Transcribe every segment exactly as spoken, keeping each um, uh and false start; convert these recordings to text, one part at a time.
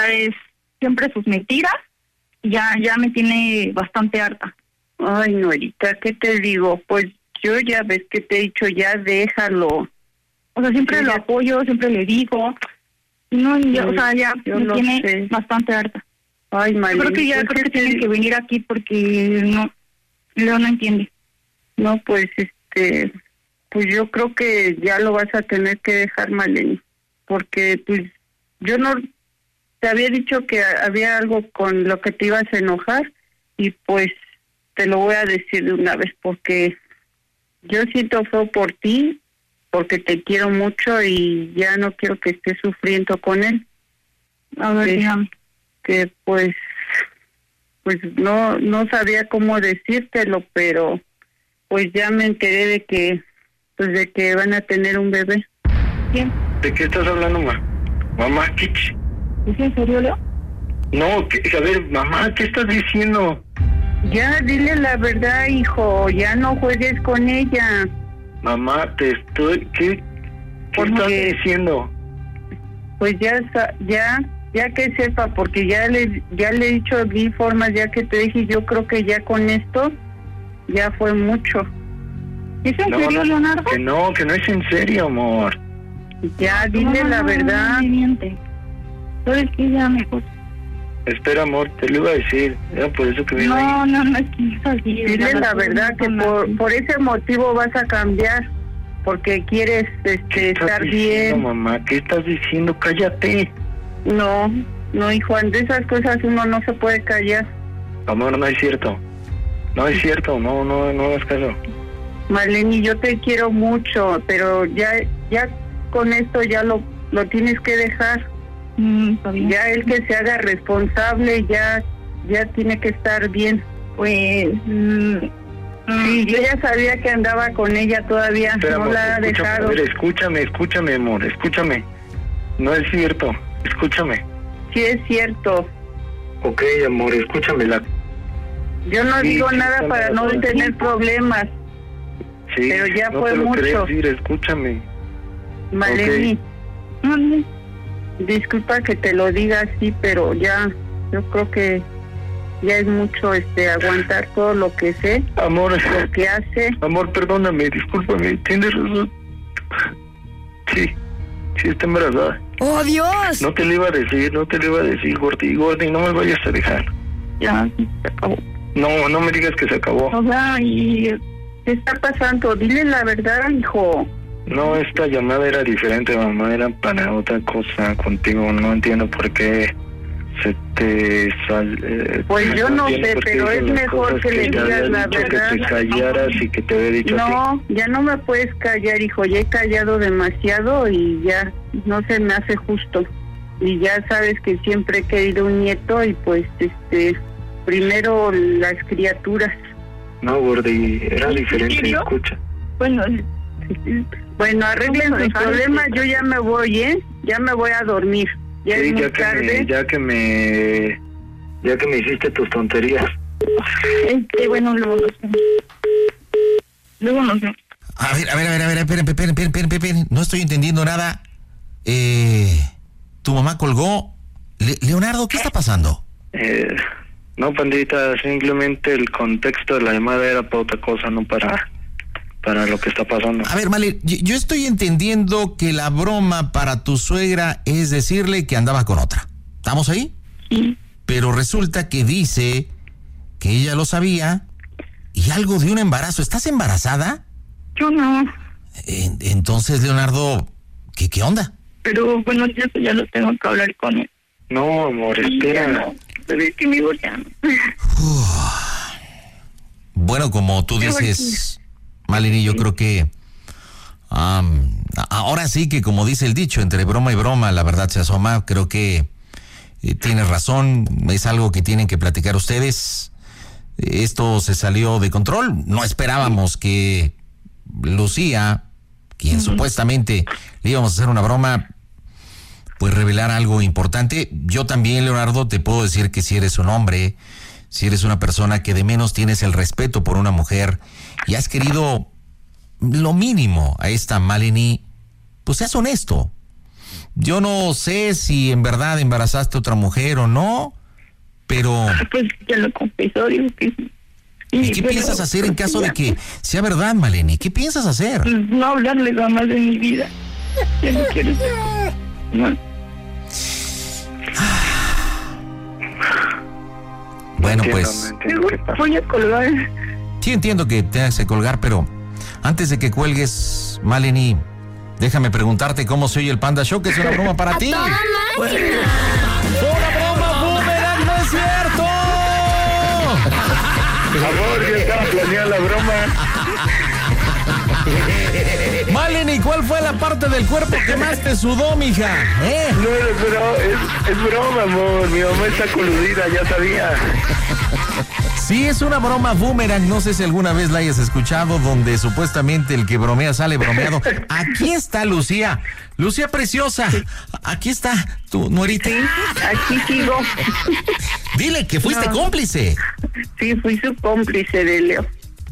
es siempre sus mentiras, y ya, ya me tiene bastante harta. Ay, Norita, ¿qué te digo? Pues yo ya ves que te he dicho, ya déjalo. O sea, siempre Sí, lo ya. apoyo, siempre le digo. Y no, y ya, Sí, o sea, ya yo me lo tiene sé. bastante harta. Ay, Yo Maleni, creo que ya pues, creo que ¿qué te tienen que digo? venir aquí porque no, Leo no entiende. No, pues, este, pues yo creo que ya lo vas a tener que dejar, Maleni, porque pues yo no te había dicho que había algo con lo que te ibas a enojar y pues te lo voy a decir de una vez porque yo siento feo por ti, porque te quiero mucho y ya no quiero que estés sufriendo con él. A ver, que, dígame. que pues pues no no sabía cómo decírtelo, pero pues ya me enteré de que pues de que van a tener un bebé. ¿Quién? ¿De qué estás hablando, ma? Mamá, ¿qué? ch- ¿Es en serio, Leo? No, ¿qué? A ver, mamá, ¿qué estás diciendo? Ya dile la verdad, hijo, ya no juegues con ella. Mamá, te estoy... ¿Qué? ¿Qué estás Porque- diciendo? Pues ya sa- ya ya que sepa, porque ya le ya le he dicho mil formas, ya que te dije, yo creo que ya con esto ya fue mucho. ¿Es en No, serio, Leonardo? Que no, que no es en serio, amor. Ya Tu dile mamá la no verdad. me miente. ¿Sabes qué? Ya mejor. Espera, amor, te lo iba a decir. Era por eso que vine ahí. No, no, no es que es así. Dile la verdad que por por ese motivo vas a cambiar, porque quieres ¿Qué este estás estar diciendo, bien. mamá? ¿Qué estás diciendo? Cállate. No, no, hijo, de esas cosas uno no se puede callar. Amor, no es cierto. No es cierto, no, no, no hagas caso. Marlene, yo te quiero mucho, pero ya ya con esto ya lo lo tienes que dejar. Mm, está bien. Ya él que se haga responsable, ya ya tiene que estar bien. Pues... mm, Sí, yo ya sabía que andaba con ella todavía, Espera, no amor, la ha escúchame, dejado. a ver, escúchame, escúchame, amor, escúchame. No es cierto, escúchame. Sí es cierto. Ok, amor, escúchame. La... Yo no Sí, digo sí, nada está para no bien. tener problemas, Sí, pero ya no fue te lo mucho. quería decir, escúchame. Maleni. mande. Disculpa que te lo diga así, pero ya, yo creo que ya es mucho este aguantar todo lo que sé, Amor, lo que hace. amor, perdóname, discúlpame, tienes razón. Sí, sí está embarazada. ¡Oh, Dios! No te lo iba a decir, no te lo iba a decir, Gordy, Gordy, no me vayas a dejar. Ya, se acabó. No, no me digas que se acabó. O sea, y... ¿Qué está pasando? Dile la verdad, hijo. No, esta llamada era diferente, mamá, era para otra cosa contigo, no entiendo por qué se te sal... Eh, Pues yo no bien sé, porque pero es dije las mejor cosas que le te digas había la dicho verdad. que te callaras y que te había dicho a ti. No, ya no me puedes callar, hijo, ya he callado demasiado y ya no se me hace justo. Y ya sabes que siempre he querido un nieto y pues, este, primero las criaturas. No, Gordy, era ¿En diferente, serio? escucha. Bueno, Bueno, arreglen Vamos a sus dejar problemas, esto. yo ya me voy, ¿eh? Ya me voy a dormir. Ya Sí, es muy ya que, tarde. me, ya que me... Ya que me hiciste tus tonterías. este, bueno, luego nos vemos. Luego nos vemos. A ver, a ver, a ver, a ver, esperen, esperen, esperen, esperen, esperen. No estoy entendiendo nada. Eh, tu mamá colgó. Le- Leonardo, ¿qué está pasando? Eh, no, pandita, simplemente el contexto de la llamada era para otra cosa, no para, para lo que está pasando. A ver, Male, yo, yo estoy entendiendo que la broma para tu suegra es decirle que andaba con otra. ¿Estamos ahí? Sí. Pero resulta que dice que ella lo sabía y algo de un embarazo. ¿Estás embarazada? Yo no. En- entonces, Leonardo, ¿qué, qué onda? Pero bueno, yo eso ya lo tengo que hablar con él. No, amor, Y ya espera. no. Pero es que mi voz ya no. Bueno, como tú Qué dices, Malini, yo creo que am, a- ahora sí que, como dice el dicho, entre broma y broma la verdad se asoma. Creo que eh, tienes razón, es algo que tienen que platicar ustedes. Eh, Esto se salió de control. No esperábamos que Lucía, quien Ujú. supuestamente le íbamos a hacer una broma, pues revelar algo importante. Yo también, Leonardo, te puedo decir que si eres un hombre, si eres una persona que de menos tienes el respeto por una mujer y has querido lo mínimo a esta Maleni, pues seas honesto. yo no sé si en verdad embarazaste a otra mujer o no, pero... Pues ya lo confesó, digo que sí. ¿Y qué pero, piensas hacer en pues, caso ya, de que sea verdad, Maleni? ¿Qué piensas hacer? Pues, no hablarle jamás de mi vida. Ya no quiero ser. No. Bueno, Entiendo, pues... no entiendo qué pasa. Voy a colgar. Sí entiendo que tengas que colgar, pero antes de que cuelgues, Maleni, déjame preguntarte cómo se oye el Panda Show, que es una broma para ti. Bueno, ¡Una broma, boomerang! ¡No es cierto! Amor, yo estaba planeando la broma. Maleni, ¿cuál fue la parte del cuerpo que más te sudó, mija? ¿Eh? No, es, bro, es, es broma, amor. Mi mamá está coludida, ya sabía. Sí, es una broma boomerang, no sé si alguna vez la hayas escuchado, donde supuestamente el que bromea sale bromeado. Aquí está Lucía, Lucía preciosa, aquí está tu nuerita. aquí sigo. Dile que fuiste No. cómplice. Sí, fui su cómplice de Leo.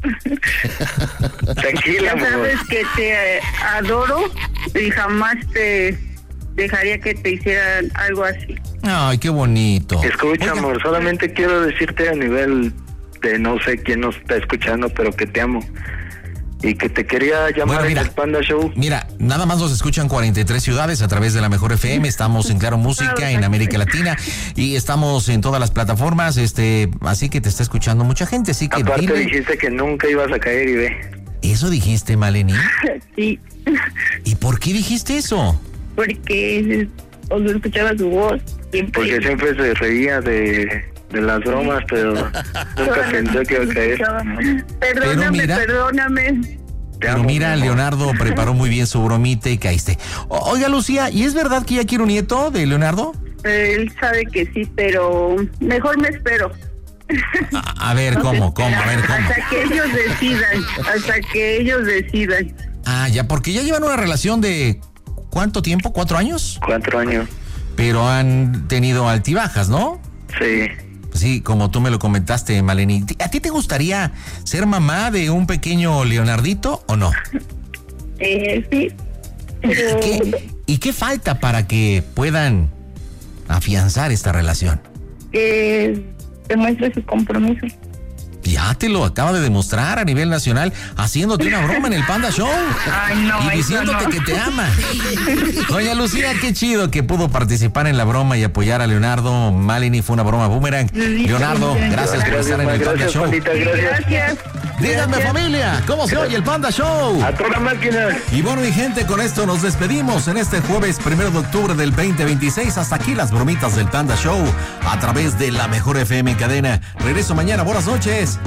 Tranquila, Ya amor. sabes que te eh, adoro y jamás te dejaría que te hicieran algo así. Ay, qué bonito. Escucha, Oiga, amor, solamente quiero decirte a nivel de no sé quién nos está escuchando, pero que te amo. Y que te quería llamar Bueno, en mira. el Panda Show. Mira, nada más nos escuchan cuarenta y tres ciudades a través de la Mejor F M, estamos en Claro Música, en América Latina, y estamos en todas las plataformas, este, así que te está escuchando mucha gente, así que Aparte dile- dijiste que nunca ibas a caer y ve. ¿Eso dijiste, Maleni? Sí, ¿Y por qué dijiste eso? porque cuando escuchaba su voz, siempre... Porque siempre se reía de, de las bromas, pero nunca pensó que iba a caer. Perdóname, mira- perdóname. Te Pero amo, mira, mi amor. Leonardo preparó muy bien su bromita y caíste. O- Oiga, Lucía, ¿y es verdad que ya quiere un nieto de Leonardo? Él sabe que sí, pero mejor me espero. A, a ver, ¿cómo? ¿Cómo? A ver, ¿cómo? Hasta que ellos decidan, hasta que ellos decidan. Ah, ya, porque ya llevan una relación de... ¿Cuánto tiempo? ¿Cuatro años? Cuatro años. Pero han tenido altibajas, ¿no? Sí. Sí, como tú me lo comentaste, Maleni. ¿A ti te gustaría ser mamá de un pequeño Leonardito o no? Eh, sí, pero ¿Qué, ¿Y qué falta para que puedan afianzar esta relación? que demuestre su compromiso. Ya te lo acaba de demostrar a nivel nacional haciéndote una broma en el Panda Show. Ay, no, y eso diciéndote no. que te ama. Doña Lucía, qué chido que pudo participar en la broma y apoyar a Leonardo. Maleni, fue una broma boomerang. Sí, Leonardo, sí, sí. gracias por estar en el Panda Gracias, Show. Pandita, gracias. Gracias. Díganme, Gracias. familia, ¿cómo se oye el Panda Show? A toda máquina. Y bueno, mi gente, con esto nos despedimos en este jueves primero de octubre del veinte veintiséis. Hasta aquí las bromitas del Panda Show a través de la Mejor F M cadena. Regreso mañana. Buenas noches.